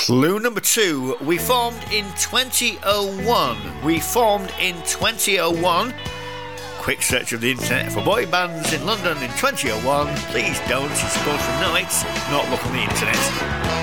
Clue number 2. We formed in 2001. We formed in 2001. Quick search of the internet for boy bands in London in 2001. Please don't, you're supposed to know it, not look on the internet.